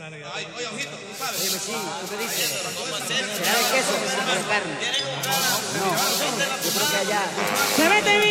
Oye, ojito, tú sabes. Oye, sí, ¿tú qué dices? ¿Será de queso o de carne? No, yo creo que allá. Se mete